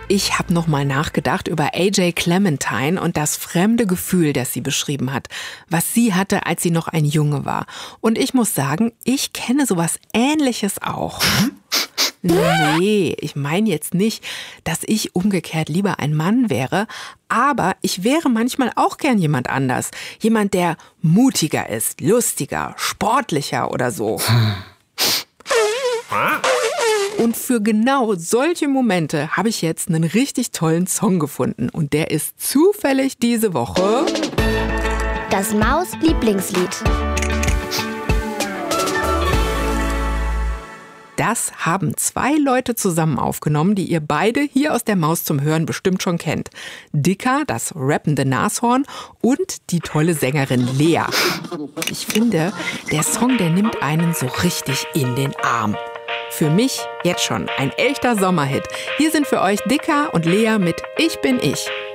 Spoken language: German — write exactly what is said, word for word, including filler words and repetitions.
Ich habe nochmal nachgedacht über A J Clementine und das fremde Gefühl, das sie beschrieben hat, was sie hatte, als sie noch ein Junge war. Und ich muss sagen, ich kenne sowas Ähnliches auch. Nee, ich meine jetzt nicht, dass ich umgekehrt lieber ein Mann wäre, aber ich wäre manchmal auch gern jemand anders. Jemand, der mutiger ist, lustiger, sportlicher oder so. Und für genau solche Momente habe ich jetzt einen richtig tollen Song gefunden. Und der ist zufällig diese Woche Das Maus-Lieblingslied. Das haben zwei Leute zusammen aufgenommen, die ihr beide hier aus der Maus zum Hören bestimmt schon kennt. Dicker, das rappende Nashorn, und die tolle Sängerin Lea. Ich finde, der Song, der nimmt einen so richtig in den Arm. Für mich jetzt schon ein echter Sommerhit. Hier sind für euch Dicker und Lea mit Ich bin ich.